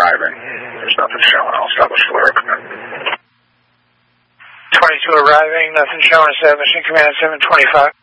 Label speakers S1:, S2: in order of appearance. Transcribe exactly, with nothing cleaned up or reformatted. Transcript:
S1: arriving. There's nothing showing. I'll establish flare command.
S2: twenty-two arriving, nothing showing, establishing command seven twenty-five.